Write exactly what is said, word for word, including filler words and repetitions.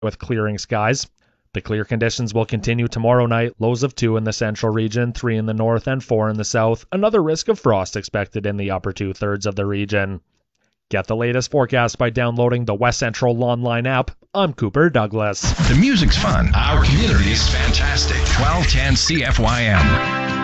with clearing skies. The clear conditions will continue tomorrow night, lows of two in the central region, three in the north, and four in the south. Another risk of frost expected in the upper two-thirds of the region. Get the latest forecast by downloading the West Central Online app. I'm Cooper Douglas. The music's fun. Our community is fantastic. twelve ten C F Y M.